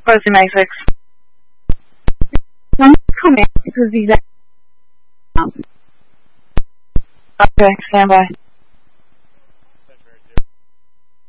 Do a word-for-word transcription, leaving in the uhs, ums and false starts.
Fuzzy Matrix. Don't come in because he's out. Okay, stand by.